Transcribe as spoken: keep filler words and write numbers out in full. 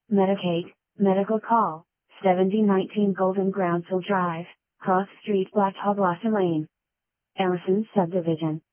Medicaid, Medical Call, seventy nineteen Golden Groundsel Drive, Cross Street, Blacktop, Lane. Ellison Subdivision.